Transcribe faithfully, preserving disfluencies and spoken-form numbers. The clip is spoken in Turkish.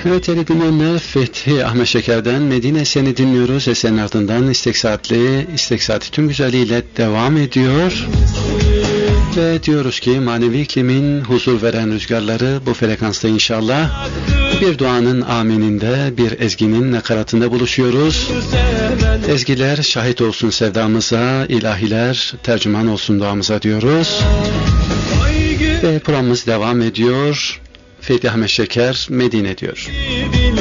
Evet değerli dinleyenler, Fethi Ahmet Şeker'den Medine Seni dinliyoruz. Eserin ardından İstek Saatli, İstek Saati tüm güzelliğiyle devam ediyor. Ve diyoruz ki manevi iklimin huzur veren rüzgarları bu frekansta inşallah bir duanın amininde, bir ezginin nakaratında buluşuyoruz. Ezgiler şahit olsun sevdamıza, ilahiler tercüman olsun duamıza diyoruz. Ve programımız devam ediyor. Fethi Ahmet Şeker Medine diyor.